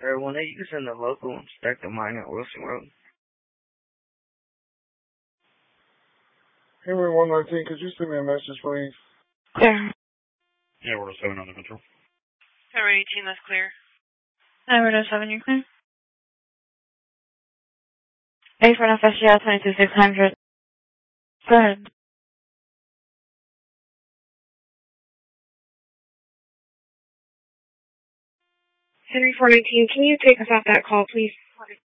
Sir, when they're using the local inspector mine at Wilson Road. Henry 119, could you send me a message, please? Clear. Yeah, we're 7 under control. Henry 18, that's clear. Henry 7, you're clear. A for an FSGL 22600. Go ahead. Henry 419, can you take us off that call, please?